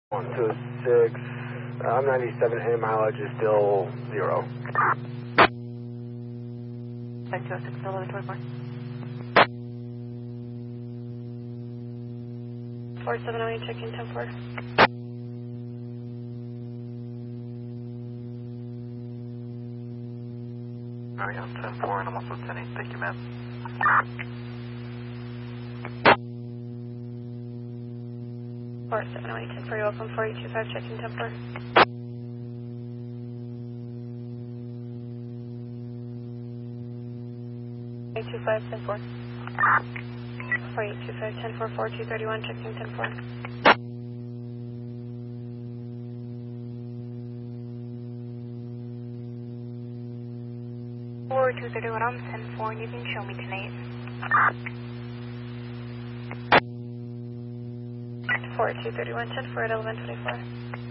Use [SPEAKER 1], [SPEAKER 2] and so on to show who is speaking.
[SPEAKER 1] 126. I'm 97. Any mileage is still 0.
[SPEAKER 2] 526, 1124. 4708, checking 10-4.
[SPEAKER 3] Alright, I'm 10-4 and I'm also 10-8. Thank you, ma'am.
[SPEAKER 2] 4708, 10-4, you're welcome. 4825, checking 10-4. 825, 10-4. 4825, 10-4, 4231, checking 10-4.
[SPEAKER 4] 4231, I'm 10-4, and you can show me tonight.
[SPEAKER 2] 4231, 10-4 at 1124.